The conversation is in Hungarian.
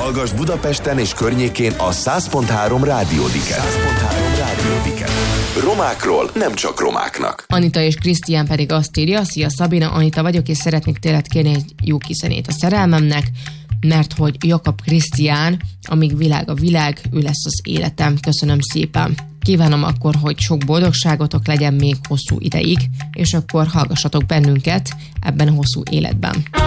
Hallgass Budapesten és környékén a 100.3 Rádiódiket. Romákról nem csak romáknak. Anita és Krisztián pedig azt írja: szia Szabina, Anita vagyok, és szeretnék tőled kérni egy jó kiszenét a szerelmemnek, mert hogy Jakab Krisztián, amíg világ a világ, ő lesz az életem. Köszönöm szépen. Kívánom akkor, hogy sok boldogságotok legyen még hosszú ideig, és akkor hallgassatok bennünket ebben a hosszú életben.